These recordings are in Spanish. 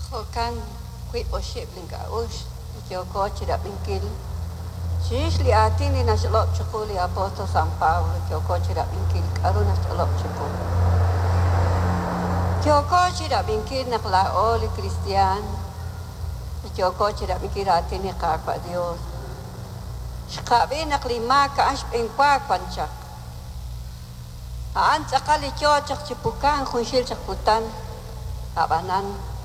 Jokan kui oshib linga ush yo coche da binkil Shishli atini na shalop chukuli apostol San Pablo yo coche da binkil karuna shalop chukul yo coche da binkil na la oli cristian yo coche da binkil atini kakwa Dios shkabi na klima ka ash penkwa kwanchak aan sakali chochak chipukan khunshil chakutan abanan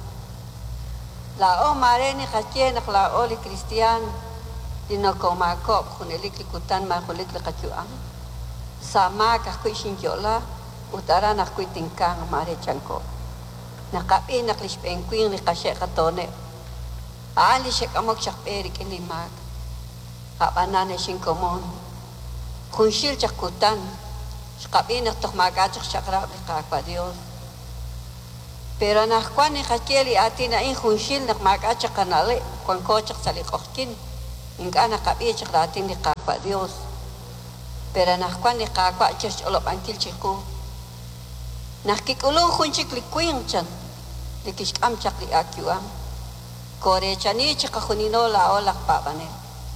la o mareni khachien la oli cristian dino koma kop khunelik likutan ma khulik likachuam sama ka kuishin jola utara na kuitingkang mare chanko nakapi naklish penquin ni kashe katone ali shek amok chakperi kilimak abanane shinkomon khunshil chakutan shkabi nak tokmagach chakra likakwa Dios pero nakwan ni khakeli atina in khunshil nak magacha kanale kon kochak salikokin inga nakabi chakratin ni kakwa Dios pero nakwan ni kakwa church olop ankil chiku nakikulu khunchik likuin chan likishkam chakli akyuam kore chani chakakhunino la olak pabane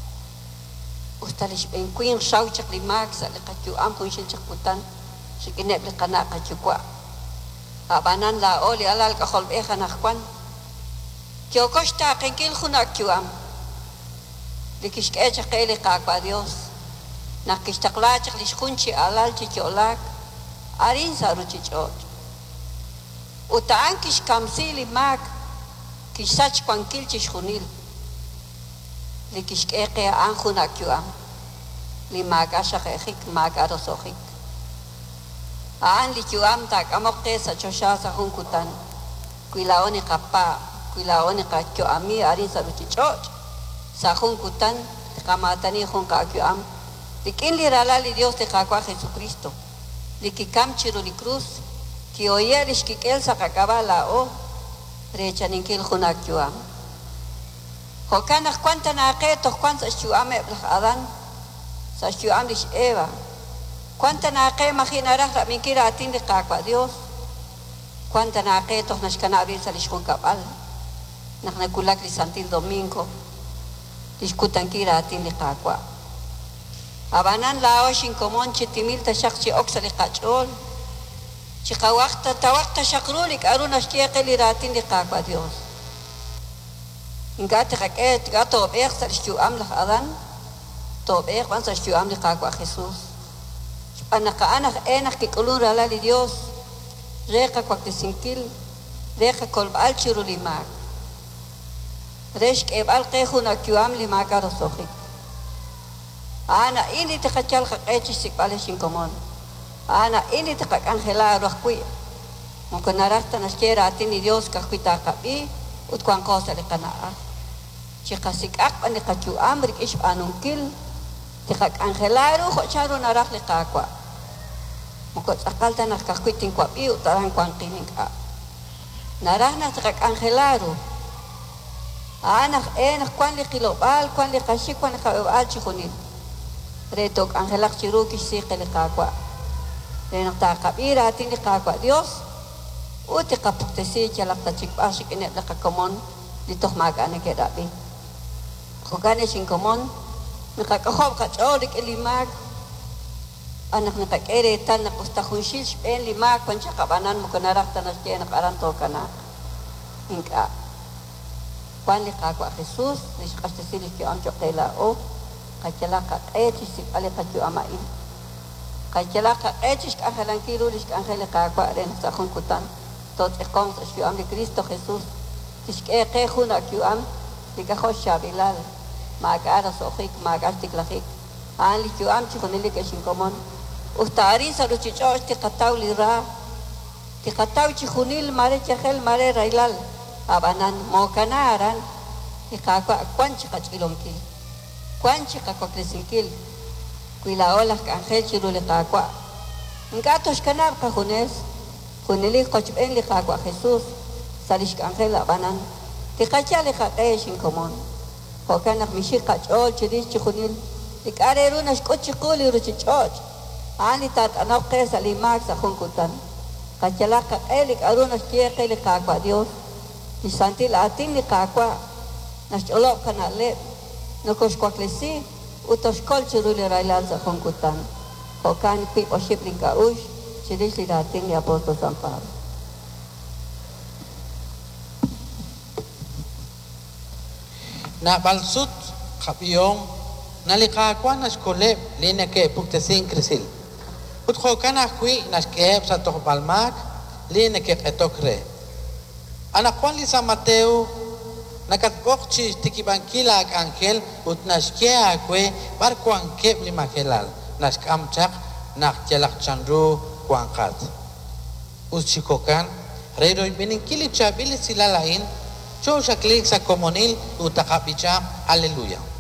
ustalish benquin shaw chakli max alikakyuam khunshil chakutan shikinep likana kachukwa abanan la oli alal ka kholbe khanakwan kyo koshta kenkil khunakyuam dikish ke chaqeli qaqwa Dios nakishtakla chaqlish khunchi alal chicholak arin saru chichot utaan kish kamsili mak kish sach kwankil chishkhunil dikish ke an khunakyuam limak ashakhik mak arosokhik aan lichuam tak amok ke sa chosha sa hunkutan kuilaoni kapa kuilaoni kakyo ami ari sa ruchichot sa hunkutan kamatani hun kakyo dikin li rala li Dios te kakwa Jesucristo likikam chiru li cruz ki oyerish kikel sa kakabala o rechaninkil hunakyo hokanah kwanta na ke to kwanta shuame adan sa shuam lish eva Cuánta naque imagina rah minkira atin de kakwa Dios. Cuánta naque toh nashkana abrir sa lishkun kapal. Naknakulak li Santil Domingo. Lishkutan kira atin de kakwa. Abanan lao shinkomon chitimil tashak chi oksa li kachol. Chikawakta tawakta shakrulik aruna shkieke li ratin de kakwa Dios. Ingate kaket gato obek sa lishku amlah adan. To obek wan sa lishku amli kakwa Jesus. Anak-anak enak kikulun rala li Dios reka kwaktisinkil reka kolbal chiru limak reshk ebal qehun akyuam limak arosokhik ana ini tekachal kaqechi sikbale shinkomon ana ini tekak angela rohkui mukonarakta nashkera atini Dios kakwita kabi utkwan kosa liqanaa chikasikak ani kachuam rikish anunkil tekak angela ro khocharu narak liqakwa Mukot akal tanah kakuiting kwapi utarang kwangkining ka. Narah na takak angelaro. Anak enak kwan li kilobal kwan li kasik kwan kabal chikunil. Retok angelak chiruki si kelikakwa. Renak takabira atin li kakwa Dios. Uti kapuktesi chalak tachikpasik inet lakakomon ditoh magane kedabi. Kugane singkomon nakakahob kacholik ilimag. Anak nakakere tan nakustahunshil pen lima kwancha kabanan mo kanarak tanas ke nakaranto kana inka kwan li kakwa Jesus nis kastasilis ki amcho kela o kachala ka etis ale kachu amain kachala ka etis ka halan kilo lis ka angel kakwa ren sa kunkutan tot ekon sa shu am de Cristo Jesus tis ke khuna ki am diga khosha bilal magara sokhik magastik lakhik ali ki am chi konili ke shinkomon Ustari sa ruchichos ti kataw lira ti kataw chikhunil mare chahel mare railal abanan mo kanaran ti kakwa kwanchi kachilongkil kwanchi kakwaklisingkil kuilaola ka angel chirule kakwa ngatos kanab ka hunes hunili kochben li kakwa Jesus salish ka angel abanan ti kachale ka shin komon hokanak mishik kachol chidis chikhunil ti kareruna shkochikuli ruchichos Ani tat anak ke salimak sa kunkutan. Kachalaka elik arunas kiya kay kakwa Dios. ni santi la atin ni kakwa nas olok kana le no kosquaklesi utos kolchurule railal sa konkutan hokan pi oshipling ka ush chidis li atin ni apostol San Pablo. Na balsut kapiyong nalikakwa nas koleb lina ke puktesin krisil. Uthokan akwi nas ke sa tokbalmak lina ke etokre. Anakwan li sa Mateo nakatbokchi tikibankila ak angkel ut nas ke akwe bar kwang kep li makelal nas kamchak nak jalak chandru kwangkat. Uchikokan redoy bininkili chabili silalain Cho sa klik sa komunil utakapicha. Aleluya.